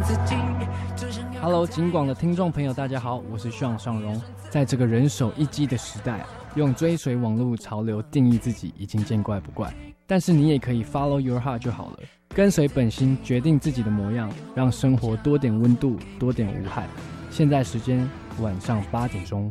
Hello， 警广的听众朋友，大家好，我是尚尚荣。在这个人手一机的时代，用追随网络潮流定义自己已经见怪不怪，但是你也可以 follow your heart 就好了，跟随本心，决定自己的模样，让生活多点温度，多点无害。现在时间晚上8点钟。